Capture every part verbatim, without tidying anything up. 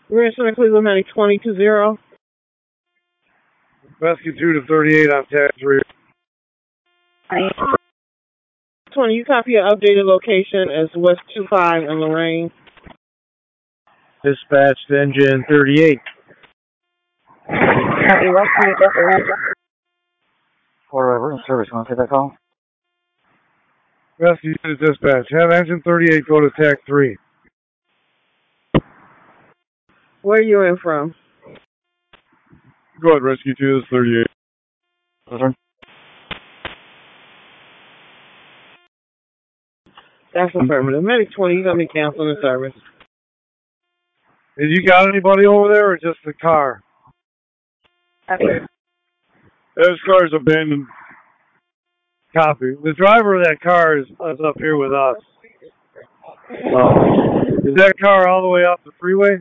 We're in Center Cleveland, Medic twenty two zero. Rescue two to thirty-eight on tag three. twenty, you copy your updated location as West two five in Lorraine. Dispatched engine thirty-eight. Copy, Rescue, just around. Four, service, you want to take that call? Rescue to dispatch. Have engine thirty-eight go to tag three. Where are you in from? Go ahead, Rescue two, this is thirty-eight. Over. That's affirmative. Medic twenty, you're going to be canceling the service. Have you got anybody over there or just the car? Copy. This car is abandoned. Copy. The driver of that car is, is up here with us. Uh, is that car all the way off the freeway?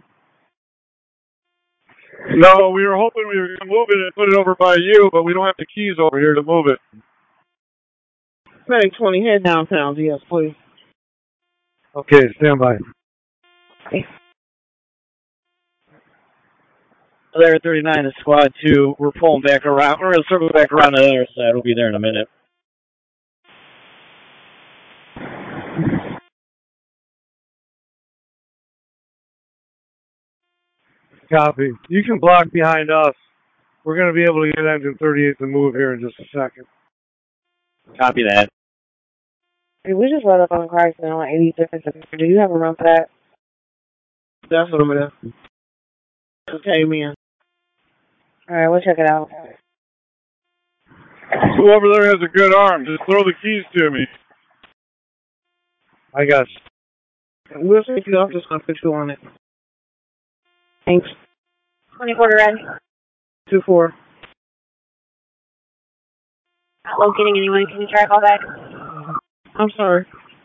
No, we were hoping we were going to move it and put it over by you, but we don't have the keys over here to move it. Medic twenty, head downtown, yes, please. Okay, stand by. Okay. There at thirty-nine is squad two. We're pulling back around. We're going to circle back around to the other side. We'll be there in a minute. Copy. You can block behind us. We're going to be able to get engine thirty-eight to move here in just a second. Copy that. Hey, we just run up on a car accident on eighty-six. Do you have a run for that? That's what it is. It came in. Alright, we'll check it out. Whoever there has a good arm, just throw the keys to me. I got you. We'll take you off, just going to put you on it. Thanks. twenty-four to red. two four. Not locating anyone. Can you try to call back? I'm sorry.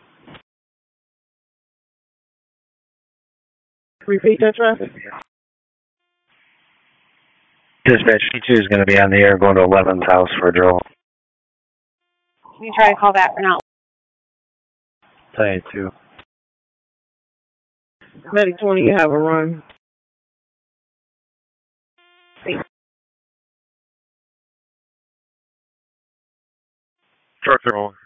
Repeat that traffic. Dispatch T two is going to be on the air going to eleventh house for a drill. Can you try to call back or not? Tell you two. Medic twenty, you have a run. Truck rolling.